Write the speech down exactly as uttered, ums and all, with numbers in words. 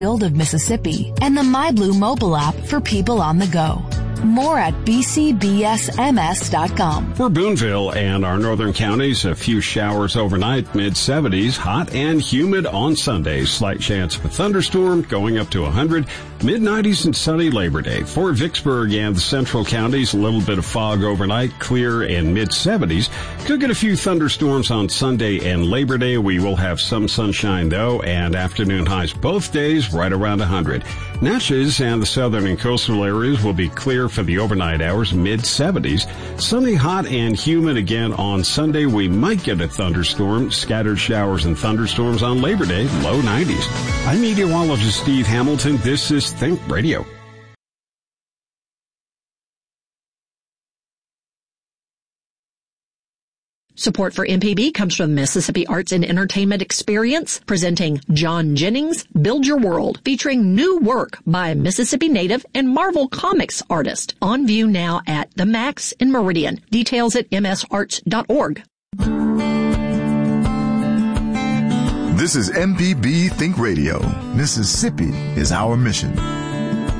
Build of Mississippi, and the MyBlue mobile app for people on the go. More at b c b s m s dot com. For Boonville and our northern counties, a few showers overnight, mid seventies, hot and humid on Sunday. Slight chance of a thunderstorm going up to one hundred. mid nineties and sunny Labor Day. For Vicksburg and the central counties, a little bit of fog overnight, clear and mid seventies. Could get a few thunderstorms on Sunday and Labor Day. We will have some sunshine though, and afternoon highs both days right around one hundred. Natchez and the southern and coastal areas will be clear for the overnight hours, mid seventies. Sunny, hot, and humid again on Sunday. We might get a thunderstorm. Scattered showers and thunderstorms on Labor Day, low nineties. I'm meteorologist Steve Hamilton. This is Think Radio. Support for M P B comes from Mississippi Arts and Entertainment Experience, presenting John Jennings' Build Your World, featuring new work by Mississippi native and Marvel Comics artist. On view now at The Max in Meridian. Details at m s arts dot org. This is M P B Think Radio. Mississippi is our mission.